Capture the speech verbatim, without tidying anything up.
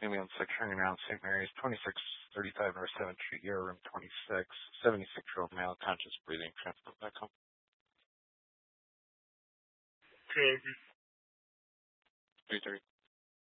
ambulance six turning around Saint Mary's, twenty-six thirty-five North seventh Street, Euro Room twenty-six, seventy-six-year-old male, conscious breathing, transport back home. Okay. three thirty.